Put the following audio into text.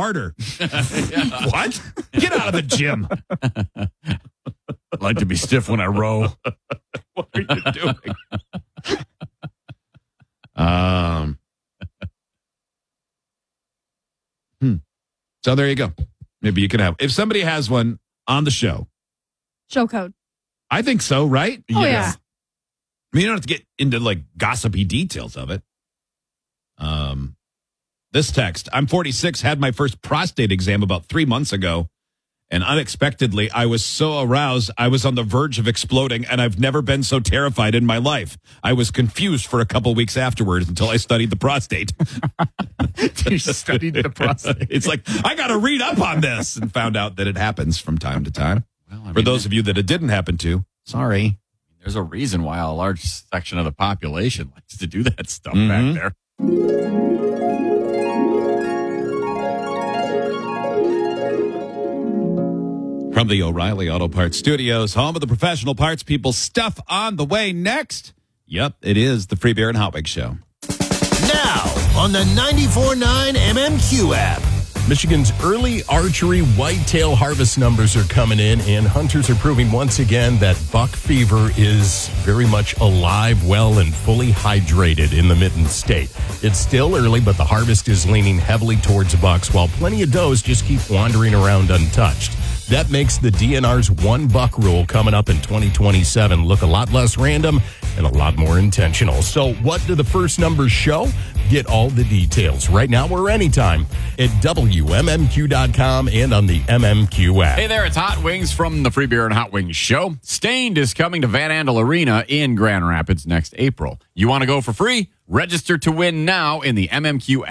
harder. What? Get out of the gym. I like to be stiff when I row. What are you doing? So there you go. Maybe you can have, if somebody has one on the show. Show code. I think so, right? Oh, yeah. I mean, you don't have to get into like gossipy details of it. This text, I'm 46, had my first prostate exam about 3 months ago. And unexpectedly, I was so aroused, I was on the verge of exploding, and I've never been so terrified in my life. I was confused for a couple weeks afterwards until I studied the prostate. You studied the prostate. It's like, I got to read up on this, and found out that it happens from time to time. Well, for those of you that it didn't happen to, sorry. There's a reason why a large section of the population likes to do that stuff back there. From the O'Reilly Auto Parts Studios, home of the professional parts people, stuff on the way next. Yep, it is the Free Beer and Hot Wings Show. Now on the 94.9 MMQ app. Michigan's early archery whitetail harvest numbers are coming in, and hunters are proving once again that buck fever is very much alive, well, and fully hydrated in the Mitten State. It's still early, but the harvest is leaning heavily towards bucks, while plenty of does just keep wandering around untouched. That makes the DNR's one buck rule coming up in 2027 look a lot less random and a lot more intentional. So what do the first numbers show? Get all the details right now or anytime at WMMQ.com and on the MMQ app. Hey there, it's Hot Wings from the Free Beer and Hot Wings Show. Stained is coming to Van Andel Arena in Grand Rapids next April. You want to go for free? Register to win now in the MMQ